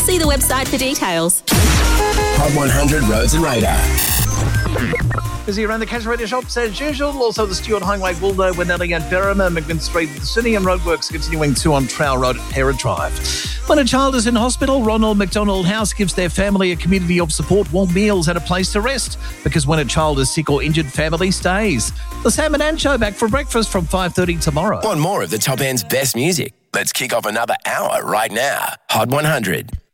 See the website for details. Hot 100 Roads and Radar. Busy around the Casuarina shops as usual. Also the Stuart Highway, Waldo, Winnelling and Berrima, McMinn Street, the City and roadworks continuing 2 on Trowell Road at Hera Drive. When a child is in hospital, Ronald McDonald House gives their family a community of support, warm meals and a place to rest. Because when a child is sick or injured, family stays. The Sam and Ann Show back for breakfast from 5:30 tomorrow. Want more of the Top End's best music? Let's kick off another hour right now. Hot 100.